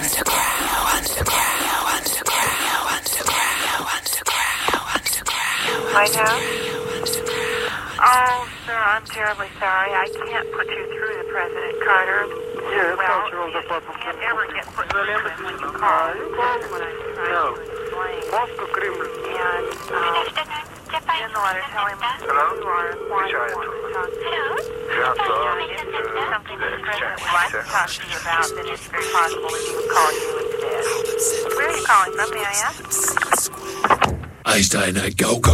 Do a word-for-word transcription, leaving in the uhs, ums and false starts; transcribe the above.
White House? Oh, sir, I'm terribly sorry. I can't put you through to President Carter. Yes, well, Cultural you Department. can't ever get put through to him when you call. That's what I'm trying to explain. Moscow Kremlin. And, um, in the letter, tell him Hello? who are and why you want to talk to him. And if this is something that the President would like to talk to you about, then it's very possible that he would call you instead. Where are you calling from, may I ask? Einstein, go, go.